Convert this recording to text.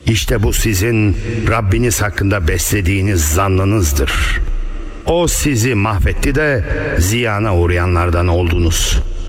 İşte bu sizin Rabbiniz hakkında beslediğiniz zannınızdır. O sizi mahvetti de ziyana uğrayanlardan oldunuz.